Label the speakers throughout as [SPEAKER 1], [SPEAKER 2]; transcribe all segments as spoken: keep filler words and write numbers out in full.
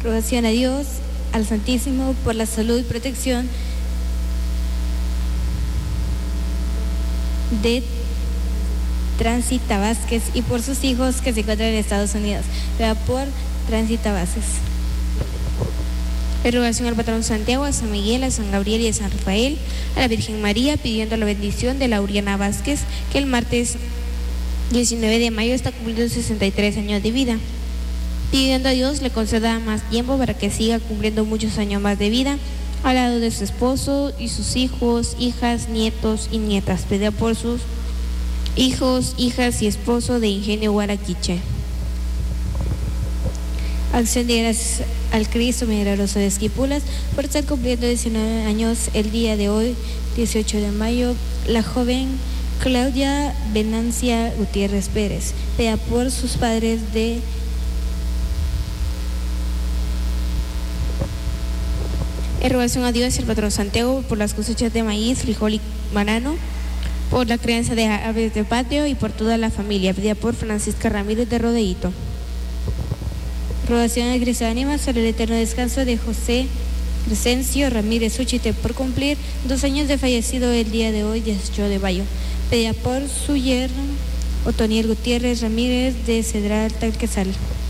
[SPEAKER 1] Rogación a Dios, al Santísimo, por la salud y protección de Transita Vázquez y por sus hijos que se encuentran en Estados Unidos. Vea por Transita Vázquez.
[SPEAKER 2] En rogación al patrón Santiago, a San Miguel, a San Gabriel y a San Rafael, a la Virgen María, pidiendo la bendición de Lauriana Vázquez, que el martes diecinueve de mayo está cumpliendo sesenta y tres años de vida. Pidiendo a Dios le conceda más tiempo para que siga cumpliendo muchos años más de vida, al lado de su esposo y sus hijos, hijas, nietos y nietas. Pedía por sus hijos, hijas y esposo de Ingenio Guaraquiche.
[SPEAKER 1] Acción de gracias al Cristo Milagroso de Esquipulas por estar cumpliendo diecinueve años el día de hoy, dieciocho de mayo, la joven Claudia Venancia Gutiérrez Pérez. Pedía por sus padres de
[SPEAKER 2] En rogación a Dios y al patrón Santiago por las cosechas de maíz, frijol y banano, por la crianza de aves de patio y por toda la familia. Pedía por Francisca Ramírez de Rodeíto.
[SPEAKER 1] Rogación al Cristo de Ánimas sobre el eterno descanso de José Crescencio Ramírez Uchite por cumplir dos años de fallecido el día de hoy, dieciocho de mayo. Pedía por su yerno Otoniel Gutiérrez Ramírez de Cedral Talquesal.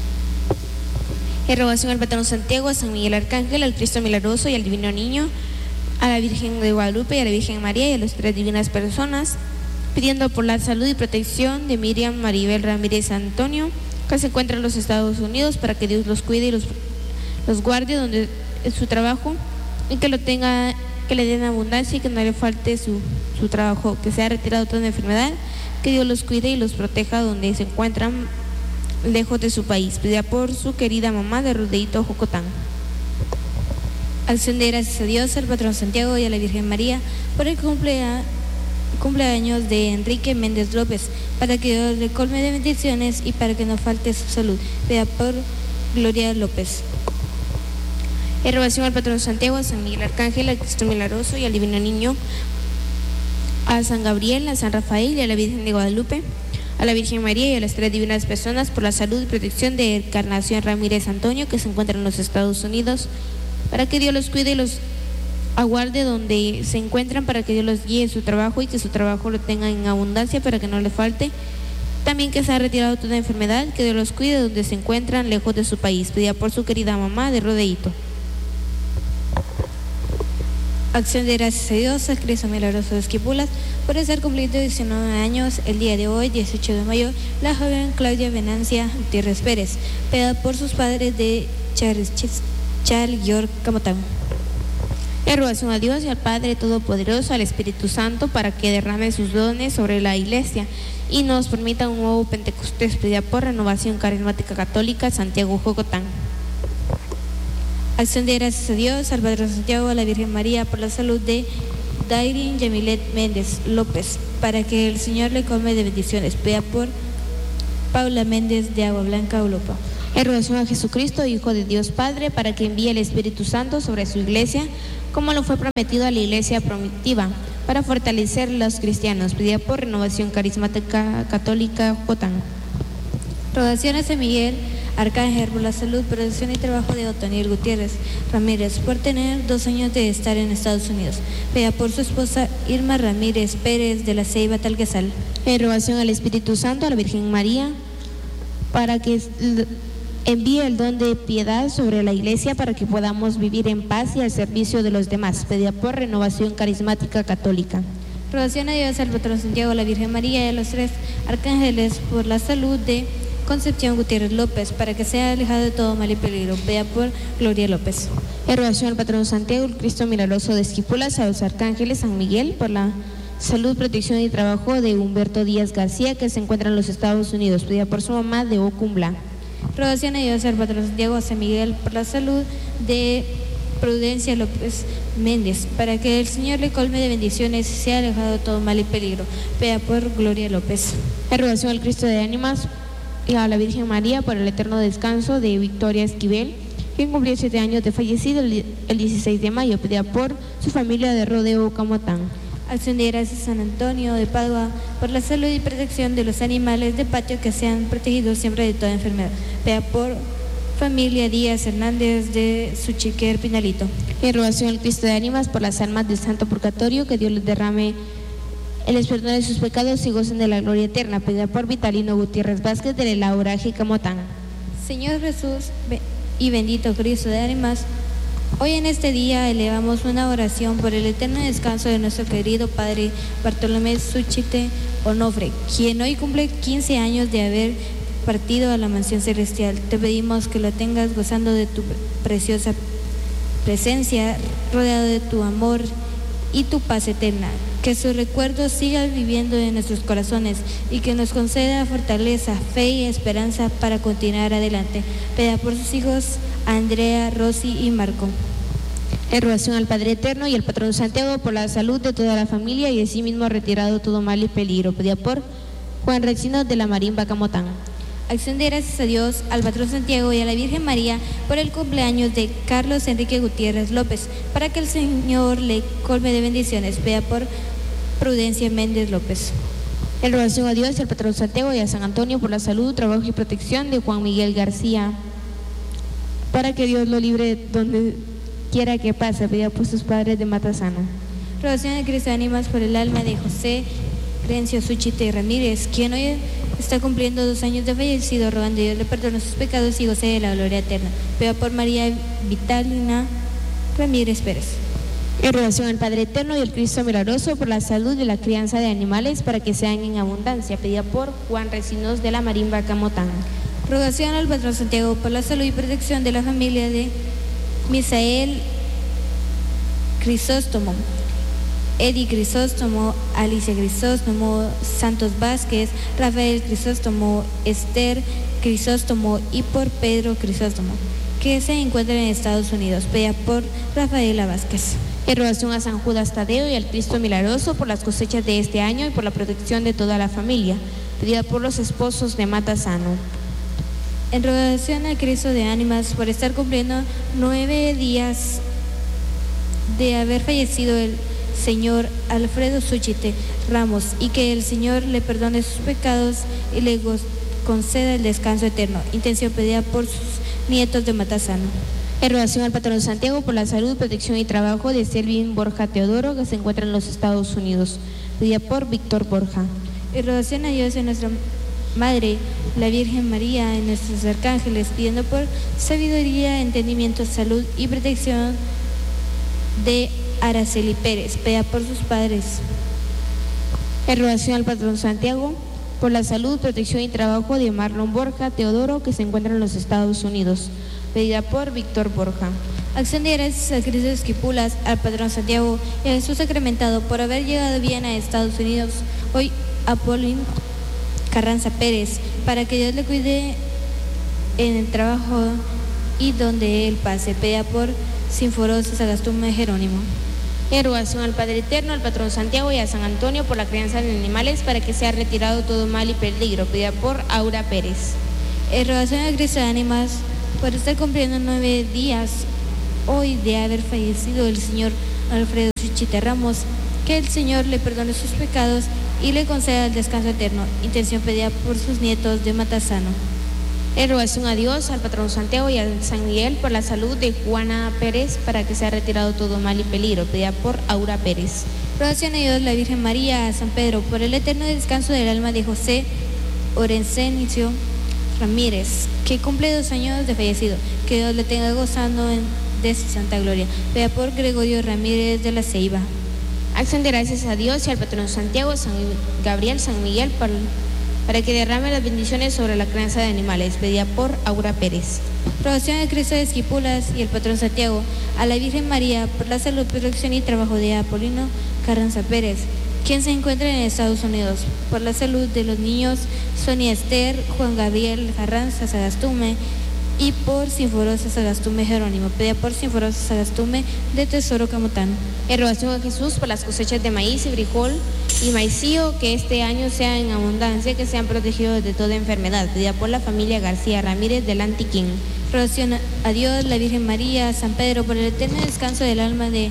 [SPEAKER 2] En rogación al patrón Santiago, a San Miguel Arcángel, al Cristo Milagroso y al Divino Niño, a la Virgen de Guadalupe y a la Virgen María y a las tres divinas personas, pidiendo por la salud y protección de Miriam Maribel Ramírez Antonio, que se encuentra en los Estados Unidos, para que Dios los cuide y los, los guarde donde es su trabajo y que lo tenga, que le den abundancia y que no le falte su, su trabajo, que sea retirado toda enfermedad, que Dios los cuide y los proteja donde se encuentran lejos de su país. Pedía por su querida mamá de Rodeíto, Jocotán.
[SPEAKER 1] Acción de gracias a Dios, al patrón Santiago y a la Virgen María por el cumplea, cumpleaños de Enrique Méndez López, para que Dios le colme de bendiciones y para que no falte su salud. Pedía por Gloria López.
[SPEAKER 2] En rogación al patrón Santiago, a San Miguel Arcángel, al Cristo Milagroso y al Divino Niño, a San Gabriel, a San Rafael y a la Virgen de Guadalupe, a la Virgen María y a las tres divinas personas por la salud y protección de Encarnación Ramírez Antonio, que se encuentra en los Estados Unidos, para que Dios los cuide y los aguarde donde se encuentran, para que Dios los guíe en su trabajo y que su trabajo lo tenga en abundancia para que no le falte. También que se ha retirado toda enfermedad, que Dios los cuide donde se encuentran lejos de su país. Pedía por su querida mamá de Rodeíto.
[SPEAKER 1] Acción de gracias a Dios, al Cristo Milagroso de Esquipulas, por estar cumpliendo diecinueve años el día de hoy, dieciocho de mayo, la joven Claudia Venancia Gutiérrez Pérez, pedida por sus padres de Chal York Camotán.
[SPEAKER 2] En rogación a Dios y al Padre Todopoderoso, al Espíritu Santo, para que derrame sus dones sobre la Iglesia y nos permita un nuevo Pentecostés. Pedida por Renovación Carismática Católica, Santiago Jocotán.
[SPEAKER 1] Acción de gracias a Dios, al Padre Santiago, a la Virgen María, por la salud de Dairin Yamilet Méndez López, para que el Señor le colme de bendiciones. Pedida por Paula Méndez de Agua Blanca, Europa.
[SPEAKER 2] En rogación a Jesucristo, Hijo de Dios Padre, para que envíe el Espíritu Santo sobre su Iglesia, como lo fue prometido a la Iglesia primitiva, para fortalecer a los cristianos. Pedida por Renovación Carismática Católica, Jotán.
[SPEAKER 1] Rogación a San Miguel Arcángel por la salud, protección y trabajo de Otoniel Gutiérrez Ramírez, por tener dos años de estar en Estados Unidos. Pedida por su esposa Irma Ramírez Pérez de la Ceiba Talquesal.
[SPEAKER 2] En rogación al Espíritu Santo, a la Virgen María, para que envíe el don de piedad sobre la Iglesia, para que podamos vivir en paz y al servicio de los demás. Pedida por Renovación Carismática Católica.
[SPEAKER 1] Rogación a Dios, al patrón Santiago, a la Virgen María y a los tres arcángeles por la salud de Concepción Gutiérrez López, para que sea alejado de todo mal y peligro. Pedida por Gloria López.
[SPEAKER 2] En rogación al patrón Santiago, el Cristo Milagroso de Esquipulas, a los arcángeles San Miguel, por la salud, protección y trabajo de Humberto Díaz García, que se encuentra en los Estados Unidos. Pedida por su mamá de Ocumbla.
[SPEAKER 1] Rogación a Dios, al patrón Santiago, a San Miguel, por la salud de Prudencia López Méndez, para que el Señor le colme de bendiciones y sea alejado de todo mal y peligro. Pedida por Gloria López.
[SPEAKER 2] En rogación al Cristo de Ánimas y a la Virgen María, por el eterno descanso de Victoria Esquivel, quien cumplió siete años de fallecido el, el dieciséis de mayo. Pedida por su familia de Rodeo Camotán.
[SPEAKER 1] Acción de gracias a San Antonio de Padua, por la salud y protección de los animales de patio, que sean protegidos siempre de toda enfermedad. Pedida por familia Díaz Hernández de Suchiquer, Pinalito.
[SPEAKER 2] En rogación al Cristo de ánimas por las almas del Santo Purgatorio, que Dios les derrame el perdón de sus pecados y gocen de la gloria eterna. Pedida por Vitalino Gutiérrez Vázquez de la Lauraje Camotán.
[SPEAKER 1] Señor Jesús y bendito Cristo de ánimas, hoy en este día elevamos una oración por el eterno descanso de nuestro querido Padre Bartolomé Suchite Onofre, quien hoy cumple quince años de haber partido a la mansión celestial. Te pedimos que lo tengas gozando de tu preciosa presencia, rodeado de tu amor y tu paz eterna, que su recuerdo siga viviendo en nuestros corazones y que nos conceda fortaleza, fe y esperanza para continuar adelante. Pida por sus hijos Andrea, Rosy y Marco.
[SPEAKER 2] En rogación al Padre Eterno y al Patrón Santiago por la salud de toda la familia y asimismo retirado todo mal y peligro. Pedida por Juan Rexino de la Marimba Camotán.
[SPEAKER 1] Acción de gracias a Dios, al Patrón Santiago y a la Virgen María por el cumpleaños de Carlos Enrique Gutiérrez López, para que el Señor le colme de bendiciones. Pida por Prudencia Méndez López.
[SPEAKER 2] En rogación a Dios y al Patrón Santiago y a San Antonio por la salud, trabajo y protección de Juan Miguel García, para que Dios lo libre donde quiera que pase. Pedida por sus padres de Matasana.
[SPEAKER 1] Rogación de Cristo de ánimas por el alma de José Crencio Suchite Ramírez, quien hoy está cumpliendo dos años de fallecido, rogando a Dios le perdone sus pecados y goce de la gloria eterna. Pedida por María Vitalina Ramírez Pérez.
[SPEAKER 2] En rogación al Padre Eterno y al Cristo Milagroso por la salud de la crianza de animales, para que sean en abundancia. Pedida por Juan Recinos de la Marimba Camotán.
[SPEAKER 1] Rogación al Patrón Santiago por la salud y protección de la familia de Misael Crisóstomo, Eddie Crisóstomo, Alicia Crisóstomo, Santos Vázquez, Rafael Crisóstomo, Esther Crisóstomo y por Pedro Crisóstomo, que se encuentran en Estados Unidos. Pedida por Rafaela Vázquez.
[SPEAKER 2] En rogación a San Judas Tadeo y al Cristo Milagroso por las cosechas de este año y por la protección de toda la familia. Pedida por los esposos de Matasano.
[SPEAKER 1] En rogación al Cristo de ánimas por estar cumpliendo nueve días de haber fallecido el Señor Alfredo Suchite Ramos, y que el Señor le perdone sus pecados y le conceda el descanso eterno. Intención pedida por sus nietos de Matasano.
[SPEAKER 2] En rogación al Patrón Santiago por la salud, protección y trabajo de Selvin Borja Teodoro, que se encuentra en los Estados Unidos. Pedida por Víctor Borja.
[SPEAKER 1] En rogación a Dios en nuestra Madre, la Virgen María, en nuestros arcángeles, pidiendo por sabiduría, entendimiento, salud y protección de Araceli Pérez. Pedida por sus padres.
[SPEAKER 2] En rogación al Patrón Santiago por la salud, protección y trabajo de Marlon Borja Teodoro, que se encuentra en los Estados Unidos. Pedida por Víctor Borja.
[SPEAKER 1] Acción de gracias a Cristo de Esquipulas, al Patrón Santiago y a Jesús sacramentado por haber llegado bien a Estados Unidos. Hoy a Paulín Carranza Pérez, para que Dios le cuide en el trabajo y donde él pase. Pedida por Sinforosa Sagastume Jerónimo.
[SPEAKER 2] En rogación al Padre Eterno, al Patrón Santiago y a San Antonio por la crianza de animales, para que sea retirado todo mal y peligro. Pedida por Aura Pérez.
[SPEAKER 1] En rogación a Cristo de ánimas por estar cumpliendo nueve días hoy de haber fallecido el Señor Alfredo Suchite Ramos, que el Señor le perdone sus pecados y le conceda el descanso eterno. Intención pedida por sus nietos de Matasano.
[SPEAKER 2] En rogación a Dios, al Patrón Santiago y a San Miguel por la salud de Juana Pérez, para que sea retirado todo mal y peligro. Pedida por Aura Pérez.
[SPEAKER 1] Rogación a Dios, la Virgen María, a San Pedro por el eterno descanso del alma de José Orencenicio Ramírez, que cumple dos años de fallecido. Que Dios le tenga gozando en, de su santa gloria. Pedida por Gregorio Ramírez de la Ceiba.
[SPEAKER 2] Acción de gracias a Dios y al Patrón Santiago, San Gabriel, San Miguel, para, para que derrame las bendiciones sobre la crianza de animales. Pedida por Aura Pérez.
[SPEAKER 1] Rogación de Cristo de Esquipulas y el Patrón Santiago, a la Virgen María por la salud, protección y trabajo de Apolino Carranza Pérez, quien se encuentra en Estados Unidos, por la salud de los niños Sonia Esther, Juan Gabriel Carranza Sagastume y por Sinforosa Sagastume Jerónimo. Pedida por Sinforosa Sagastume de Tesoro Camotán.
[SPEAKER 2] En rogación a Jesús por las cosechas de maíz y frijol y maicillo, que este año sea en abundancia, que sean protegidos de toda enfermedad. Pedida por la familia García Ramírez del Antiquín.
[SPEAKER 1] Rogación a Dios, la Virgen María, a San Pedro por el eterno descanso del alma de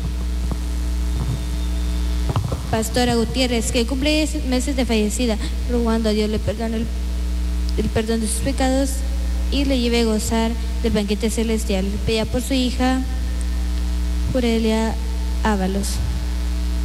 [SPEAKER 1] Pastora Gutiérrez, que cumple meses de fallecida, rogando a Dios le perdone el, el perdón de sus pecados y le lleve a gozar del banquete celestial. Pedía por su hija Jurelia Ábalos.